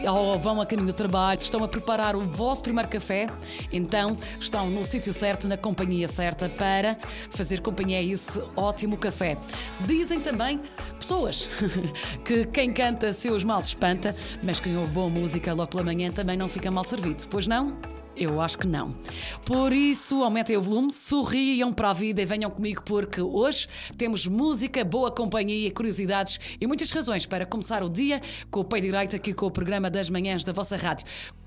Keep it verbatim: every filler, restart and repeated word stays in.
Ou vão a caminho do trabalho, estão a preparar o vosso primeiro café, então estão no sítio certo, na companhia certa, para fazer companhia a esse ótimo café. Dizem também pessoas que quem canta seus males espanta, mas quem ouve boa música logo pela manhã também não fica mal servido, pois não? Eu acho que não. Por isso, aumentem o volume, sorriam para a vida e venham comigo, porque hoje temos música, boa companhia, curiosidades e muitas razões para começar o dia com o pé direito aqui com o programa das manhãs da vossa rádio.